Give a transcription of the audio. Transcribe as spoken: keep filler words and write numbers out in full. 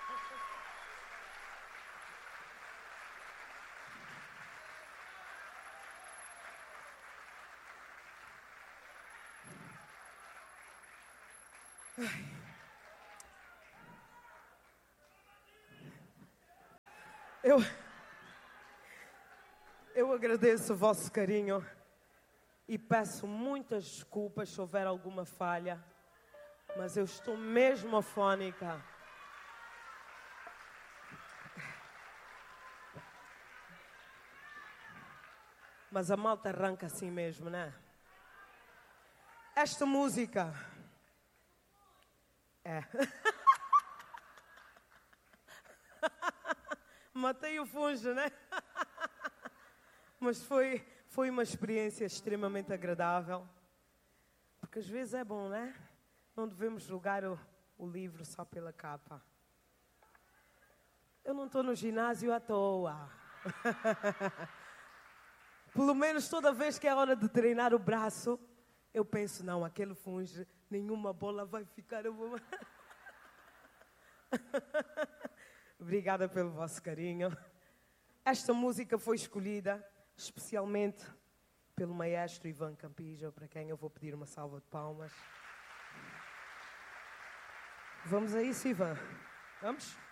Eu, eu agradeço o vosso carinho e peço muitas desculpas se houver alguma falha, mas eu estou mesmo afónica. Mas a malta arranca assim mesmo, né? Esta música é... Matei o fungo, né? Mas foi, foi uma experiência extremamente agradável. Porque às vezes é bom, né? Não devemos julgar o, o livro só pela capa. Eu não estou no ginásio à toa. Pelo menos toda vez que é hora de treinar o braço, eu penso, não, aquele fungo, nenhuma bola vai ficar... Eu vou... Obrigada pelo vosso carinho. Esta música foi escolhida especialmente pelo maestro Ivan Campijo, para quem eu vou pedir uma salva de palmas. Vamos a isso, Ivan? Vamos?